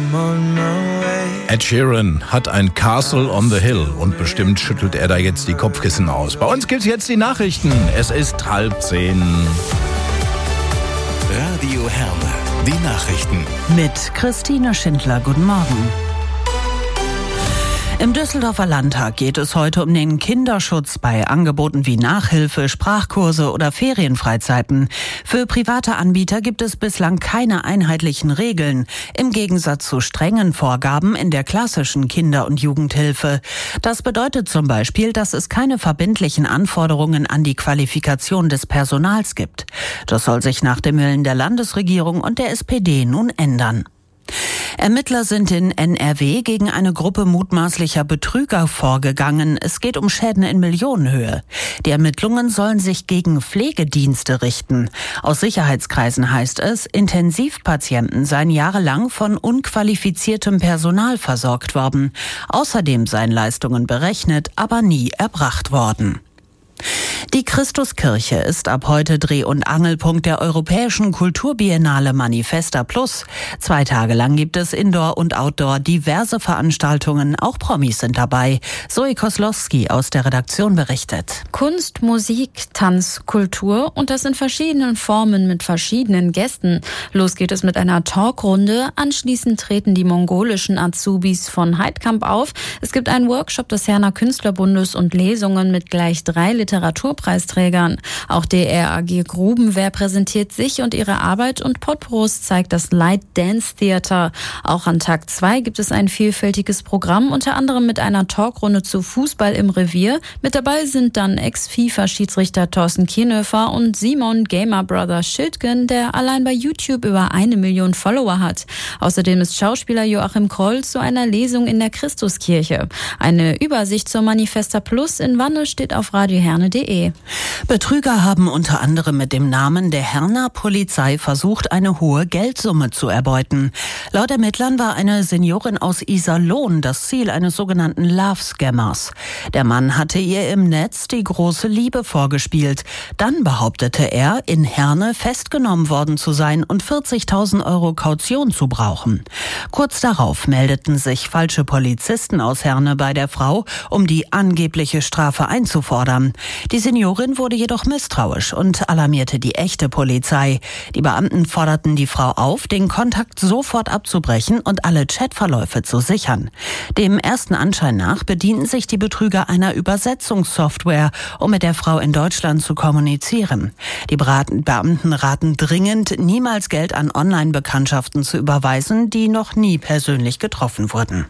Ed Sheeran hat ein Castle on the Hill und bestimmt schüttelt er da jetzt die Kopfkissen aus. Bei uns gibt's jetzt die Nachrichten. Es ist 9:30. Radio Herne, die Nachrichten. Mit Christine Schindler, guten Morgen. Im Düsseldorfer Landtag geht es heute um den Kinderschutz bei Angeboten wie Nachhilfe, Sprachkurse oder Ferienfreizeiten. Für private Anbieter gibt es bislang keine einheitlichen Regeln, im Gegensatz zu strengen Vorgaben in der klassischen Kinder- und Jugendhilfe. Das bedeutet zum Beispiel, dass es keine verbindlichen Anforderungen an die Qualifikation des Personals gibt. Das soll sich nach dem Willen der Landesregierung und der SPD nun ändern. Ermittler sind in NRW gegen eine Gruppe mutmaßlicher Betrüger vorgegangen. Es geht um Schäden in Millionenhöhe. Die Ermittlungen sollen sich gegen Pflegedienste richten. Aus Sicherheitskreisen heißt es, Intensivpatienten seien jahrelang von unqualifiziertem Personal versorgt worden. Außerdem seien Leistungen berechnet, aber nie erbracht worden. Die Christuskirche ist ab heute Dreh- und Angelpunkt der Europäischen Kulturbiennale Manifesta Plus. 2 Tage lang gibt es Indoor und Outdoor diverse Veranstaltungen. Auch Promis sind dabei. Zoe Koslowski aus der Redaktion berichtet. Kunst, Musik, Tanz, Kultur und das in verschiedenen Formen mit verschiedenen Gästen. Los geht es mit einer Talkrunde. Anschließend treten die mongolischen Azubis von Heidkamp auf. Es gibt einen Workshop des Herner Künstlerbundes und Lesungen mit gleich 3 Literaturpreisträgern. Auch der RAG Grubenwehr präsentiert sich und ihre Arbeit und Potpourri zeigt das Light Dance Theater. Auch an Tag 2 gibt es ein vielfältiges Programm, unter anderem mit einer Talkrunde zu Fußball im Revier. Mit dabei sind dann Ex-FIFA-Schiedsrichter Thorsten Kienhöfer und Simon Gamer Brother Schildgen, der allein bei YouTube über 1 Million Follower hat. Außerdem ist Schauspieler Joachim Kroll zu einer Lesung in der Christuskirche. Eine Übersicht zur Manifesta Plus in Wanne steht auf radioherne.de. Betrüger haben unter anderem mit dem Namen der Herner Polizei versucht, eine hohe Geldsumme zu erbeuten. Laut Ermittlern war eine Seniorin aus Iserlohn das Ziel eines sogenannten Love-Scammers. Der Mann hatte ihr im Netz die große Liebe vorgespielt. Dann behauptete er, in Herne festgenommen worden zu sein und 40.000 Euro Kaution zu brauchen. Kurz darauf meldeten sich falsche Polizisten aus Herne bei der Frau, um die angebliche Strafe einzufordern. Die Seniorin wurde jedoch misstrauisch und alarmierte die echte Polizei. Die Beamten forderten die Frau auf, den Kontakt sofort abzubrechen und alle Chatverläufe zu sichern. Dem ersten Anschein nach bedienten sich die Betrüger einer Übersetzungssoftware, um mit der Frau in Deutschland zu kommunizieren. Die Beamten raten dringend, niemals Geld an Online-Bekanntschaften zu überweisen, die noch nie persönlich getroffen wurden.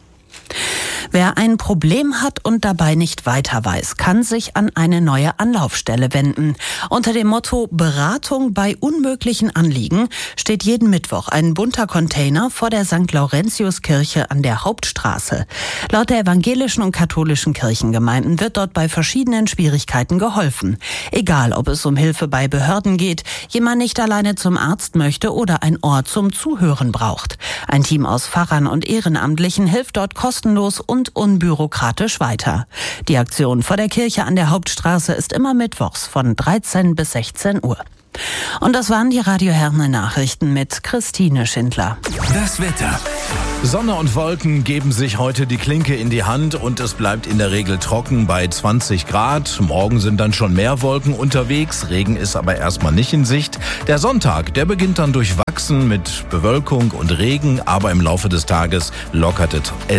Wer ein Problem hat und dabei nicht weiter weiß, kann sich an eine neue Anlaufstelle wenden. Unter dem Motto Beratung bei unmöglichen Anliegen steht jeden Mittwoch ein bunter Container vor der St. Laurentius-Kirche an der Hauptstraße. Laut der evangelischen und katholischen Kirchengemeinden wird dort bei verschiedenen Schwierigkeiten geholfen. Egal, ob es um Hilfe bei Behörden geht, jemand nicht alleine zum Arzt möchte oder ein Ohr zum Zuhören braucht. Ein Team aus Pfarrern und Ehrenamtlichen hilft dort kostenlos und unbürokratisch weiter. Die Aktion vor der Kirche an der Hauptstraße ist immer mittwochs von 13 bis 16 Uhr. Und das waren die Radio Herne Nachrichten mit Christine Schindler. Das Wetter. Sonne und Wolken geben sich heute die Klinke in die Hand und es bleibt in der Regel trocken bei 20 Grad. Morgen sind dann schon mehr Wolken unterwegs, Regen ist aber erstmal nicht in Sicht. Der Sonntag, der beginnt dann durchwachsen mit Bewölkung und Regen, aber im Laufe des Tages lockert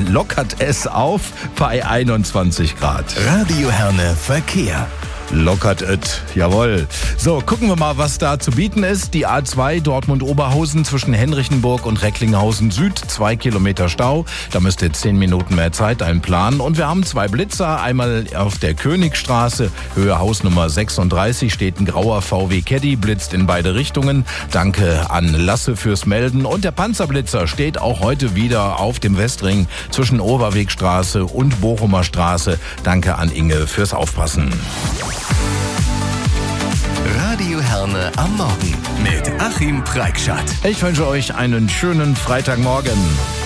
es auf bei 21 Grad. Radio Herne Verkehr. Lockert es, jawohl. So, gucken wir mal, was da zu bieten ist. Die A2 Dortmund-Oberhausen zwischen Henrichenburg und Recklinghausen Süd, 2 Kilometer Stau. Da müsst ihr 10 Minuten mehr Zeit einplanen. Und wir haben 2 Blitzer. Einmal auf der Königstraße, Höhe Hausnummer 36, steht ein grauer VW Caddy, blitzt in beide Richtungen. Danke an Lasse fürs Melden. Und der Panzerblitzer steht auch heute wieder auf dem Westring zwischen Overwegstraße und Bochumer Straße. Danke an Inge fürs Aufpassen. Radio Herne am Morgen mit Achim Preikschat. Ich wünsche euch einen schönen Freitagmorgen.